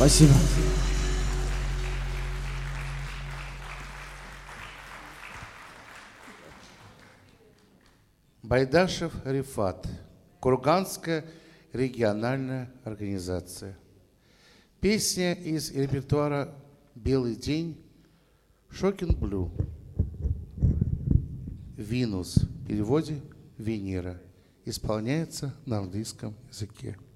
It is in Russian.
Спасибо. Байдашев Рифат. Курганская региональная организация. Песня из репертуара «Белый день», Шокин Блю. Винус, в переводе Венера. Исполняется на английском языке.